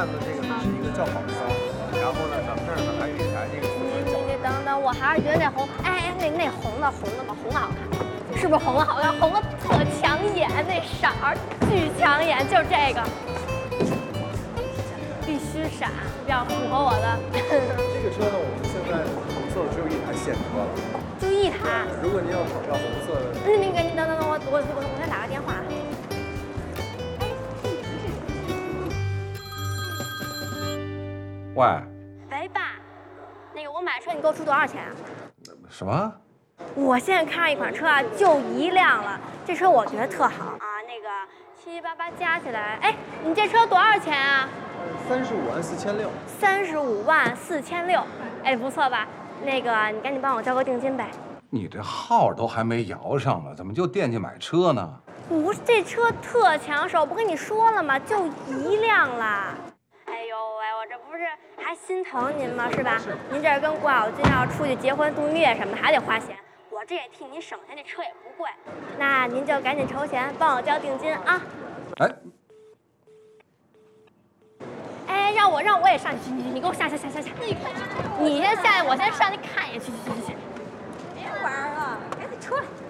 的这个是一个叫宝骚，然后呢，咱们这儿呢还有一台这个。 你等等，我还是觉得那红，哎，那红的吧，红的好看，是不是红的好看？红的特抢眼，那色儿巨抢眼，就是这个，必须闪，比较符合我的。 这个车呢，我们现在红色的只有一台现车了， 就一台。 如果您要红色的， 那个，你等，我先打个电话。 喂， 喂，爸，那个我买车，你给我出多少钱啊？ 什么？ 我现在看上一款车啊，就一辆了，这车我觉得特好啊，那个7、8、8加起来，哎，你这车多少钱啊 354600。 354600，哎，不错吧？那个你赶紧帮我交个定金呗。 你这号都还没摇上呢，怎么就惦记买车呢？ 不是，这车特抢手，不跟你说了吗？就一辆啦。哎呦喂，我这不是还心疼您吗？是吧？您这跟郭晓军要出去结婚度蜜月什么的还得花钱，我这也替您省下，这车也不贵。那您就赶紧筹钱，帮我交定金啊！ 哎， 哎，让我也上去，你给我下。你先下去，我先上去看一眼去。 别玩了，赶紧出来。